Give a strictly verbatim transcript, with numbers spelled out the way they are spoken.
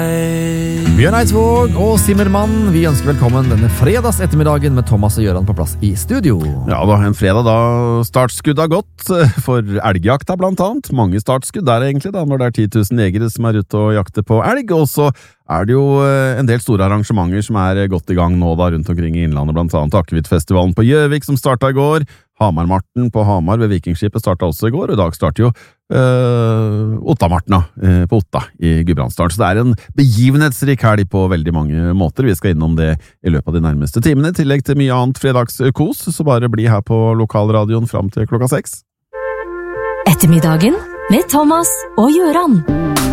Bjørn Eidsvåg og Simmermann, vi ønsker velkommen denne fredags ettermiddagen med Thomas og Gøran på plass i studio. Ja da, en fredag da startskudd har gått for elgjakta blant annet. Mange startskudd der egentlig da, når det er ti tusen jegere som er ute og jakter på elg, og så er det jo en del store arrangementer som er godt i gang nå da rundt omkring i innlandet, blant annet Akevittfestivalen på Gjøvik som startet i går, Hamarmarten på Hamar ved Vikingskipet startet også i går, og i dag starter jo uh, Ottamartna uh, på Otta i Gudbrandsdalen. Så det er en begivenhetsrik helg på veldig mange måter. Vi skal innom det i løpet av de nærmeste timene, i tillegg til mye annet fredagskos, så bare bli her på lokalradioen fram til klokka seks. Ettermiddagen med Thomas og Gøran.